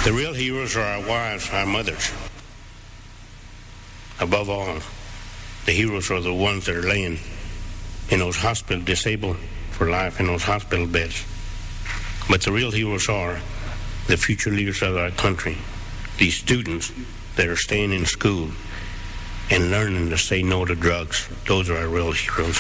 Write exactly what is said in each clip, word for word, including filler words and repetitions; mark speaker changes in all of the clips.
Speaker 1: The real heroes are our wives, our mothers. Above all, the heroes are the ones that are laying in those hospital, disabled for life in those hospital beds. But the real heroes are the future leaders of our country, these students that are staying in school and learning to say no to drugs. Those are our real heroes.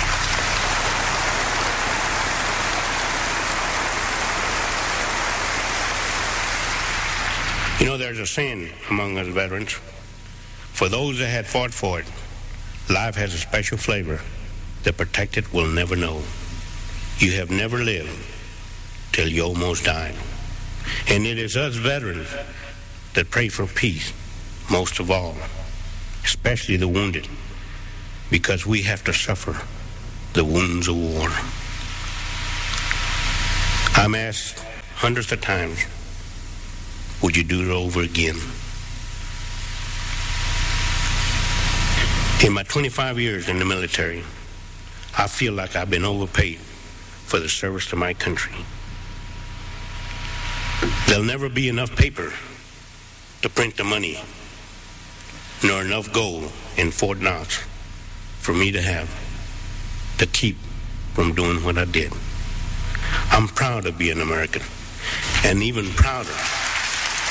Speaker 1: You know, there's a saying among us veterans, for those that had fought for it, life has a special flavor. The protected will never know. You have never lived till you almost died. And it is us veterans that pray for peace most of all, especially the wounded, because we have to suffer the wounds of war. I'm asked hundreds of times, would you do it over again? In my twenty-five years in the military, I feel like I've been overpaid for the service to my country. There'll never be enough paper to print the money, nor enough gold in Fort Knox for me to have to keep from doing what I did. I'm proud to be an American, and even prouder